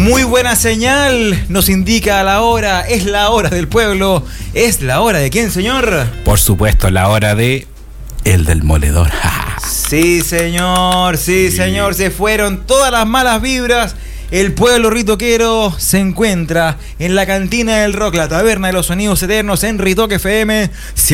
Muy buena señal, nos indica la hora, es la hora del pueblo. ¿Es la hora de quién, señor? Por supuesto, la hora de el del moledor. Sí, señor, se fueron todas las malas vibras. El pueblo ritoquero se encuentra en la cantina del rock, la taberna de los sonidos eternos en Ritoque FM.